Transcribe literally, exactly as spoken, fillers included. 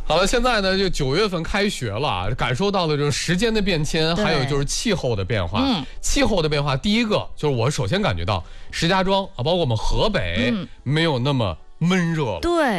好了，现在呢就九月份开学了，感受到了这种时间的变迁，还有就是气候的变化。嗯，气候的变化，第一个就是我首先感觉到石家庄啊，包括我们河北，嗯、没有那么闷热了。 对。